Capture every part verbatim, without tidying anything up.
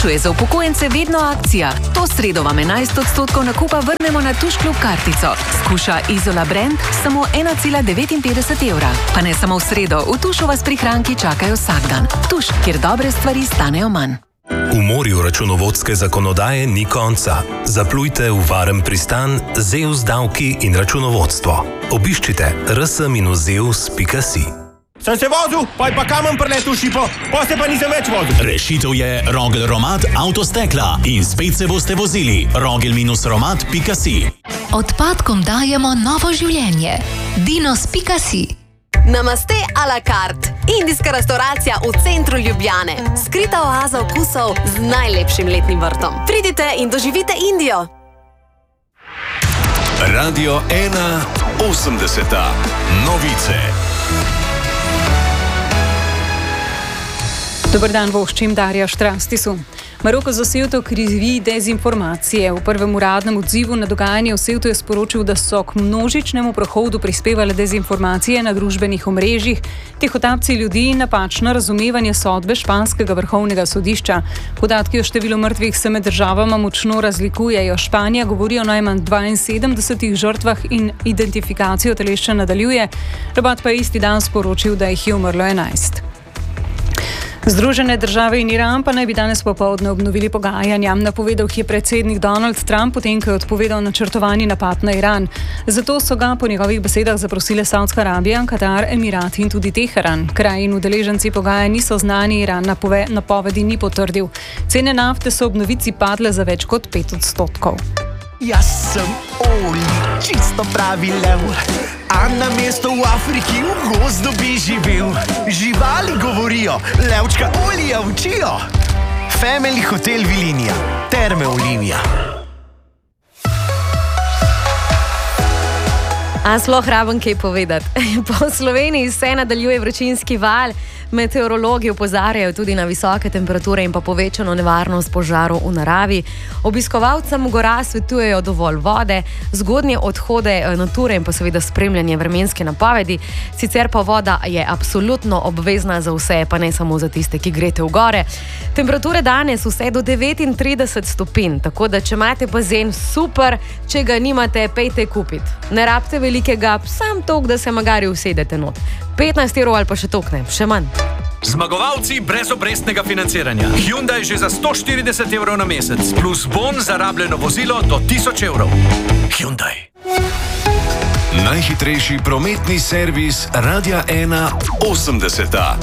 Tušu je za upokojence vedno akcija. To sredo vam enajst odstotkov nakupa vrnemo na Tuš klub kartico. Skuša Izola Brand samo ena cela devetinpetdeset evra. Pa ne samo v sredo, v Tušu vas prihranki čakajo vsak dan. Tuš, kjer dobre stvari stanejo manj. V morju računovodske zakonodaje ni konca. Zaplujte v varen pristan Zeus davki in računovodstvo. Obiščite r s minus zeus pika si. Sem se vozil, pa je pa kamen preletel v šipo, pa se pa nisem več vozil. Rešitev je Rogel Romat Avtostekla in spet se boste vozili. rogel minus romat pika si. Odpadkom dajemo novo življenje. dinos pika si. Namaste a la carte. Indijska restauracija v centru Ljubljane. Skrita oaza okusov z najlepšim letnim vrtom. Pridite in doživite Indijo. Radio ena osemdeseta. Novice. Dober dan, voščim Darja Štrastisu. Maroko za Sevto krivi dezinformacije. V prvem uradnem odzivu na dogajanje v Sevtu je sporočil, da so k množičnemu prehodu prispevale dezinformacije na družbenih omrežjih, tihotapci ljudi in napačno razumevanje sodbe španskega vrhovnega sodišča. Podatki o številu mrtvih se med državama močno razlikujejo. Španija govori o najmanj dvainsedemdesetih žrtvah in identifikacijo telešča nadaljuje. Rabat pa je isti dan sporočil, da jih je umrlo enajst. Združene države in Iran pa naj bi danes popoldne obnovili pogajanja. Napovedal jih je predsednik Donald Trump, potem ko je odpovedal načrtovani napad na Iran. Zato so ga po njegovih besedah zaprosile Saudska Arabija, Katar, Emirati in tudi Teheran. Kraj in udeleženci pogajanj niso znani, Iran napove, napovedi ni potrdil. Cene nafte so ob novici padle za več kot pet odstotkov. Jaz sem Oli, čisto pravi lev, a na mesto v Afriki v gozdu bi živel. Živali govorijo, levčka Olija učijo. Family Hotel Vilinija, Terme Olimija. A sploh rabim kaj povedati. Po Sloveniji se nadaljuje vročinski val. Meteorologi opozarjajo tudi na visoke temperature in pa povečano nevarnost požarov v naravi. Obiskovalcem gora svetujejo dovolj vode, zgodnje odhode nature in pa seveda spremljanje vremenske napovedi. Sicer pa voda je absolutno obvezna za vse, pa ne samo za tiste, ki greste v gore. Temperature danes vse do devetintrideset stopinj, tako da če imate bazen, super, če ga nimate, pejte kupiti. Ne rabite velikega, sam tok, da se magari usedete not. petnajst evrov ali pa še tokne, še manj. Zmagovalci brez obrestnega financiranja. Hyundai že za sto štirideset evrov na mesec, plus bon za rabljeno vozilo do tisoč evrov. Hyundai. Najhitrejši prometni servis Radia ena osemdeseta.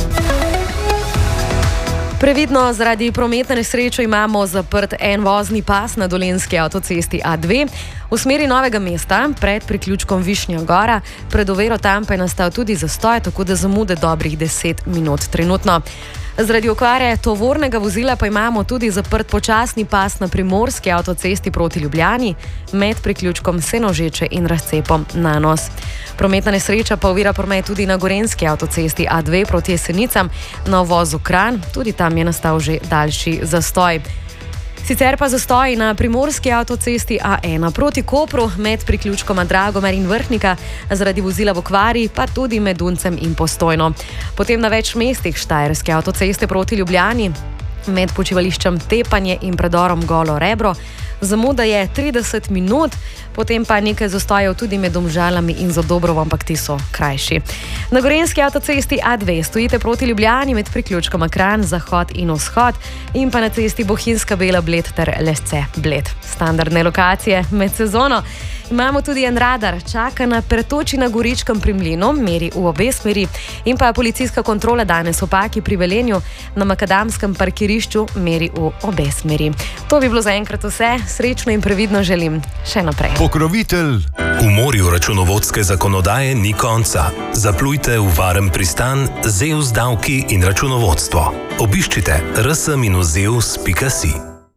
Previdno, zaradi prometne nesreče imamo zaprt en vozni pas na dolenjski avtocesti A dve. V smeri Novega mesta, pred priključkom Višnja Gora, pred overo tam pa je nastal tudi zastoj, tako da zamude dobrih deset minut trenutno. Zaradi okvare tovornega vozila pa imamo tudi zaprt počasni pas na primorski avtocesti proti Ljubljani, med priključkom Senožeče in razcepom Nanos. Prometna nesreča pa ovira promet tudi na gorenjski avtocesti A dve proti Jesenicam, na uvozu Kranj, tudi tam je nastal že daljši zastoj. Sicer pa zastoji na primorski avtocesti A ena proti Kopru med priključkoma Dragomer in Vrhnika, zaradi vozila v okvari pa tudi med Duncem in Postojno. Potem na več mestih štajerske avtoceste proti Ljubljani, med počivališčem Tepanje in predorom Golo Rebro. Zamuda je trideset minut, potem pa nekaj zastojev tudi med Domžalami in Zadobrovom, ampak ti so krajši. Na gorenjski avtocesti A dve stojite proti Ljubljani med priključkoma Kranj, Zahod in Vzhod in pa na cesti Bohinjska Bela Bled ter Lesce Bled. Standardne lokacije med sezono. Imamo tudi en radar, čaka na pretoči na Goričkem pri Mlinu, meri v obe smeri, in pa policijska kontrola danes v Paki pri Velenju, na makadamskem parkirišču meri v obe smeri. To bi bilo zaenkrat vse, srečno in previdno želim še naprej. Pokrovitelj. V morju računovodske zakonodaje ni konca. Zaplujte v varen pristan Zeus davki in računovodstvo. Obiščite r s minus zeus pika si.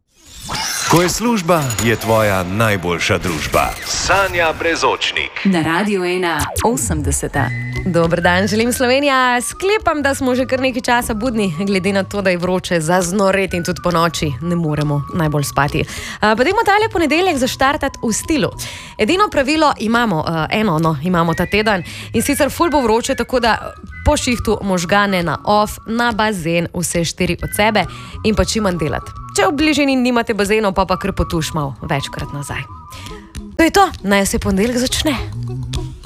Ko je služba, je tvoja najboljša družba. Sanja Brezočnik. Na Radio ena osemdeseta. Dober dan, želim Slovenija. Sklepam, da smo že kar nekaj časa budni, glede na to, da je vroče za znoret in tudi po noči ne moremo najbolj spati. Uh, pa dajmo tale ponedeljek zaštartati v stilu. Edino pravilo imamo, uh, eno, no, imamo ta teden in sicer ful bo vroče, tako da po šihtu možgane na off, na bazen, vse štiri od sebe in pa čim manj delati. Če v bližini nimate bazenov, pa pa kar potuš malo večkrat nazaj. To je to, naj se ponedeljek začne.